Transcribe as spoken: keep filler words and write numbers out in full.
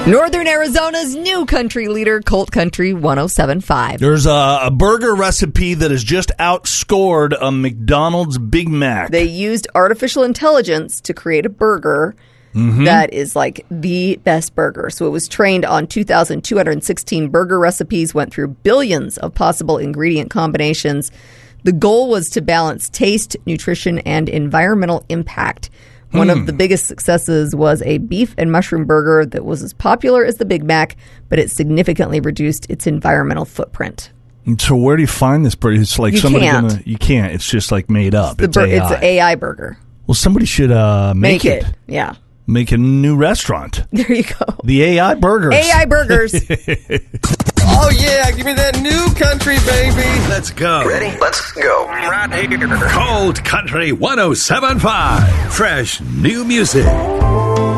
Northern Arizona's new country leader, Colt Country one oh seven point five. There's a, a burger recipe that has just outscored a McDonald's Big Mac. They used artificial intelligence to create a burger mm-hmm. that is like the best burger. So it was trained on two thousand two hundred sixteen burger recipes, went through billions of possible ingredient combinations. The goal was to balance taste, nutrition, and environmental impact. One of the biggest successes was a beef and mushroom burger that was as popular as the Big Mac, but it significantly reduced its environmental footprint. And so where do you find this burger? It's like you somebody can't. Gonna, you can't. It's just like made up. It's, it's, bur- A I. it's an A I burger. Well, somebody should uh, make, Make it. it. Yeah. Make a new restaurant. There you go. The A I burgers. A I burgers. Oh, yeah, give me that new country, baby. Let's go. Ready? Let's go. Right here. Cold Country one oh seven point five. Fresh new music.